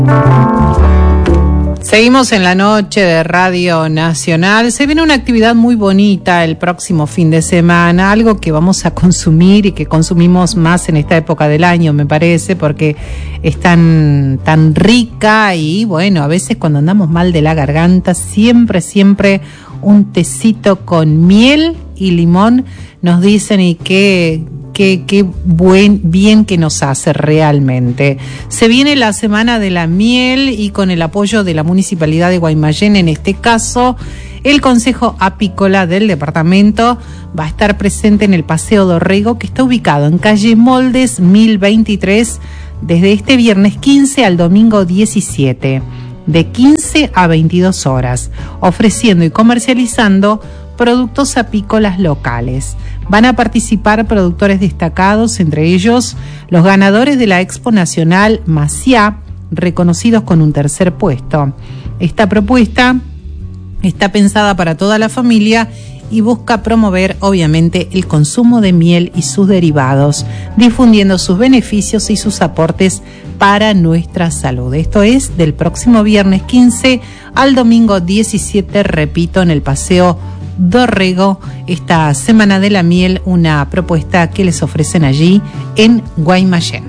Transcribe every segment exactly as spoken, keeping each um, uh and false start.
Seguimos en la noche de Radio Nacional. Se viene una actividad muy bonita el próximo fin de semana, algo que vamos a consumir y que consumimos más en esta época del año, me parece, porque es tan, tan rica y bueno, a veces cuando andamos mal de la garganta, siempre, siempre un tecito con miel y limón nos dicen y que... Qué, qué buen, bien que nos hace realmente. Se viene la Semana de la Miel y con el apoyo de la Municipalidad de Guaymallén, en este caso, el Consejo Apícola del departamento va a estar presente en el Paseo Dorrego, que está ubicado en calle Moldes mil veintitrés, desde este viernes quince al domingo diecisiete, de quince a veintidós horas, ofreciendo y comercializando productos apícolas locales. Van a participar productores destacados, entre ellos los ganadores de la Expo Nacional Maciá, reconocidos con un tercer puesto. Esta propuesta está pensada para toda la familia y busca promover, obviamente, el consumo de miel y sus derivados, difundiendo sus beneficios y sus aportes para nuestra salud. Esto es del próximo viernes quince al domingo diecisiete, repito, en el Paseo Dorrego, esta Semana de la Miel, una propuesta que les ofrecen allí en Guaymallén.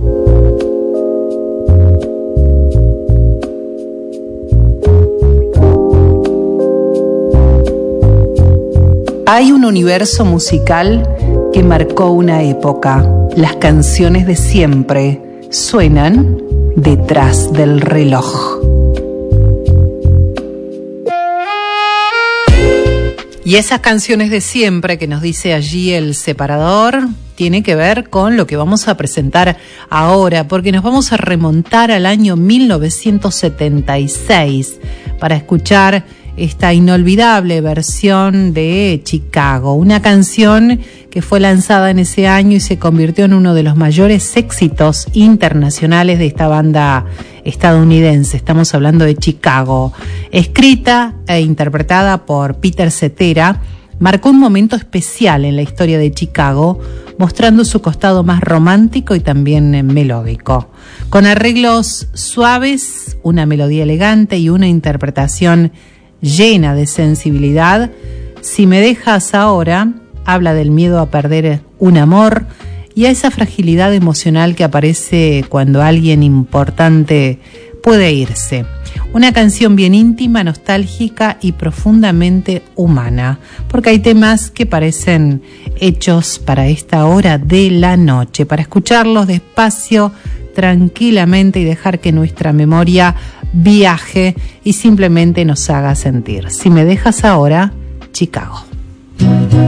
Hay un universo musical que marcó una época. Las canciones de siempre suenan detrás del reloj. Y esas canciones de siempre que nos dice allí el separador tiene que ver con lo que vamos a presentar ahora, porque nos vamos a remontar al año mil novecientos setenta y seis para escuchar esta inolvidable versión de Chicago, una canción que fue lanzada en ese año y se convirtió en uno de los mayores éxitos internacionales de esta banda estadounidense. Estamos hablando de Chicago. Escrita e interpretada por Peter Cetera, marcó un momento especial en la historia de Chicago, mostrando su costado más romántico y también melódico. Con arreglos suaves, una melodía elegante y una interpretación llena de sensibilidad, Si me dejas ahora habla del miedo a perder un amor y a esa fragilidad emocional que aparece cuando alguien importante puede irse. Una canción bien íntima, nostálgica y profundamente humana, porque hay temas que parecen hechos para esta hora de la noche, para escucharlos despacio, tranquilamente y dejar que nuestra memoria viaje y simplemente nos haga sentir. Si me dejas ahora, Chicago.